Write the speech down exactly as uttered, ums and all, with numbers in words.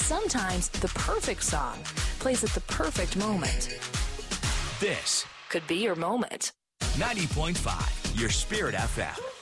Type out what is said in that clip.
Sometimes the perfect song plays at the perfect moment. This could be your moment. ninety point five, your Spirit F M.